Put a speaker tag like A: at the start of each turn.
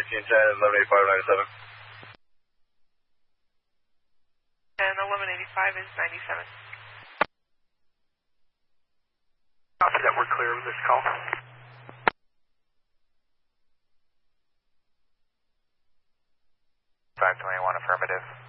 A: 1810, 1185, 97.
B: And 1185 is 97.
C: Copy that, we're clear with this call.
D: 521 affirmative.